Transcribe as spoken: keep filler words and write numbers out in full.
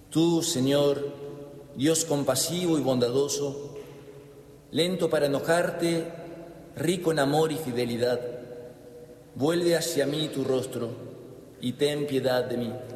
Tú, Señor, Dios compasivo y bondadoso, lento para enojarte, rico en amor y fidelidad, vuelve hacia mí tu rostro y ten piedad de mí.